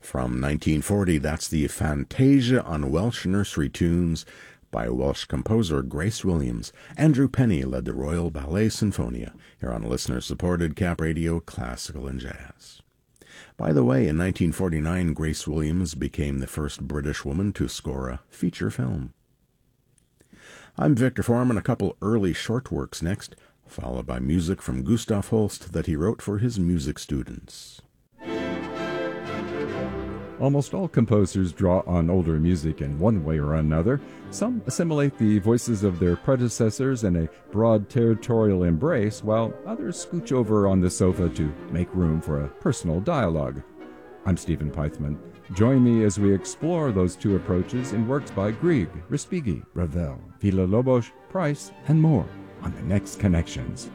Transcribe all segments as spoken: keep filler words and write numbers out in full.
From nineteen forty, that's the Fantasia on Welsh Nursery Tunes by Welsh composer Grace Williams. Andrew Penny led the Royal Ballet Sinfonia here on listener-supported Cap Radio Classical and Jazz. By the way, in nineteen forty-nine, Grace Williams became the first British woman to score a feature film. I'm Victor Foreman. A couple early short works next, followed by music from Gustav Holst that he wrote for his music students. Almost all composers draw on older music in one way or another. Some assimilate the voices of their predecessors in a broad territorial embrace, while others scooch over on the sofa to make room for a personal dialogue. I'm Stephen Peithman. Join me as we explore those two approaches in works by Grieg, Respighi, Ravel, Villa-Lobos, Price, and more on the next Connections.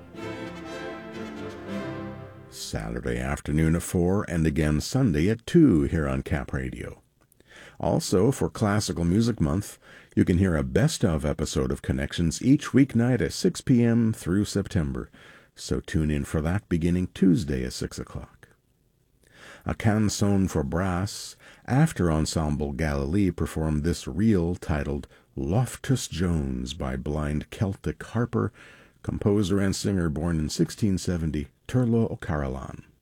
Saturday afternoon at four and again Sunday at two here on Cap Radio. Also, for Classical Music Month, you can hear a best-of episode of Connections each weeknight at six p.m. through September, so tune in for that beginning Tuesday at six o'clock. A Canzone for Brass, after Ensemble Galilee performed this reel titled Loftus Jones by blind Celtic harper, composer and singer born in sixteen seventy, Turlo O'Carolan.